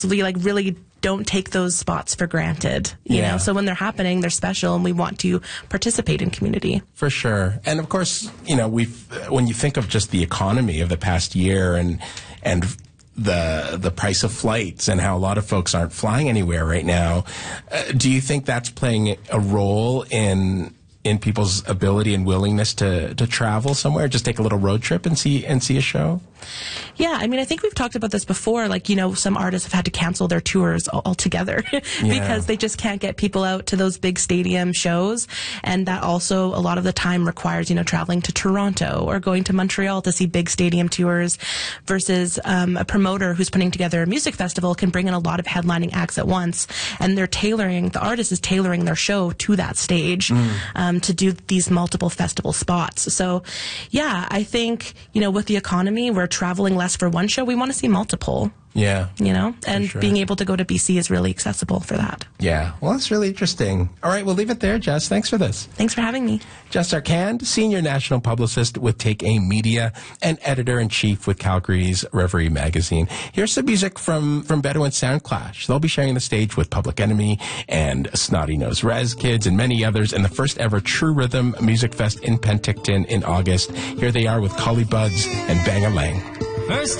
we like really don't take those spots for granted, you know? So when they're happening, they're special and we want to participate in community. For sure. And of course, you know, when you think of just the economy of the past year and the price of flights and how a lot of folks aren't flying anywhere right now, do you think that's playing a role in people's ability and willingness to travel somewhere, just take a little road trip and see a show? Yeah, I mean, I think we've talked about this before. Like, you know, some artists have had to cancel their tours altogether because they just can't get people out to those big stadium shows. And that also, a lot of the time, requires, you know, traveling to Toronto or going to Montreal to see big stadium tours versus a promoter who's putting together a music festival can bring in a lot of headlining acts at once. And the artist is tailoring their show to that stage to do these multiple festival spots. So, yeah, I think, you know, with the economy, we're traveling less for one show. We want to see multiple. Yeah. You know, and being able to go to BC is really accessible for that. Yeah. Well, that's really interesting. All right, we'll leave it there, Jess. Thanks for this. Thanks for having me. Jess Arcand, Senior National Publicist with Take Aim Media and Editor-in-Chief with Calgary's Reverie Magazine. Here's some music from Bedouin Soundclash. They'll be sharing the stage with Public Enemy and Snotty Nose Rez Kids and many others in the first ever True Rhythm Music Fest in Penticton in August. Here they are with Collie Buds and Bang-A-Lang. First